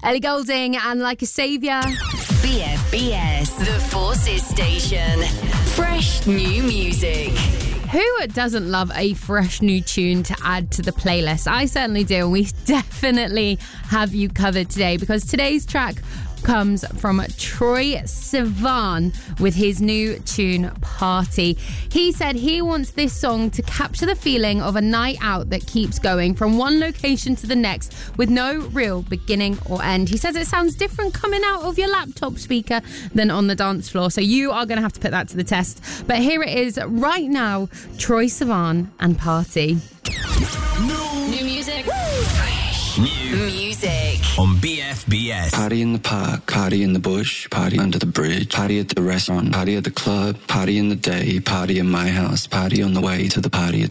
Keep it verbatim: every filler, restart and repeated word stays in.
Ellie Goulding and Like a Saviour. B F B S, the Forces Station. Fresh new music. Who doesn't love a fresh new tune to add to the playlist? I certainly do, and we definitely have you covered today, because today's track comes from Troye Sivan with his new tune Party. He said he wants this song to capture the feeling of a night out that keeps going from one location to the next with no real beginning or end. He says it sounds different coming out of your laptop speaker than on the dance floor, so you are going to have to put that to the test. But here it is right now, Troye Sivan and Party. New, new music. Fresh new music on B F B S. Party in the park, party in the bush, party under the bridge, party at the restaurant, party at the club, party in the day, party in my house, party on the way to the party.